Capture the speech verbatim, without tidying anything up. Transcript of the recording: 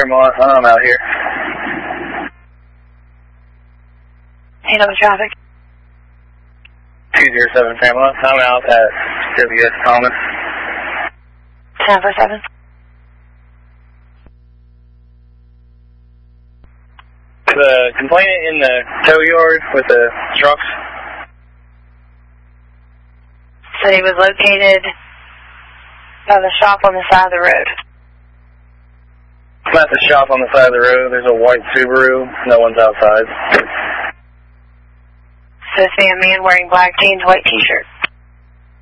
Paramount, I'm out here. Handle the traffic. two zero seven Paramount, I'm out at W S Thomas. ten four seven. The complainant in the tow yard with the trucks. So he was located by the shop on the side of the road. I'm at the shop on the side of the road. There's a white Subaru. No one's outside. So it's a man wearing black jeans, white t-shirt.